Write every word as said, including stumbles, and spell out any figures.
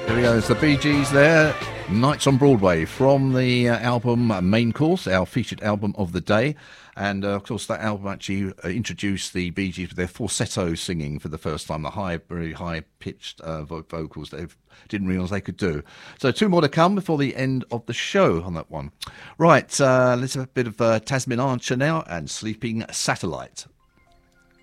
There we go, it's the Bee Gees there, Nights on Broadway, from the uh, album Main Course, our featured album of the day. And uh, of course that album actually uh, introduced the Bee Gees with their falsetto singing for the first time, the high, very high-pitched uh, vo- vocals they didn't realise they could do. So two more to come before the end of the show on that one. Right, uh, let's have a bit of uh, Tasmin Archer now and Sleeping Satellite.